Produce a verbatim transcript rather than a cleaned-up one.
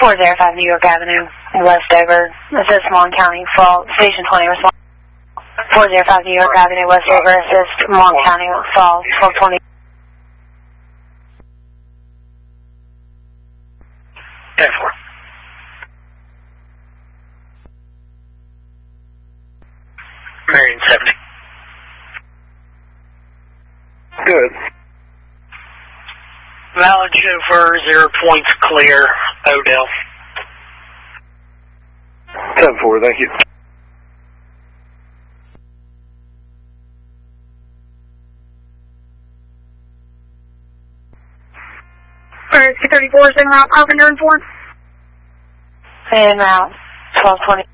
four zero five New York Avenue, Westover. Assist Mon County, fault, Station twenty, respond. four zero five New York Avenue, Westover, assist Mon County, fault, twelve twenty. ten four. Marion seventy. Good. Valid chauffeur, zero points clear, Odell. ten four, thank you. Alright, two thirty-four, same route, Carpenter and four. En route, twelve twenty.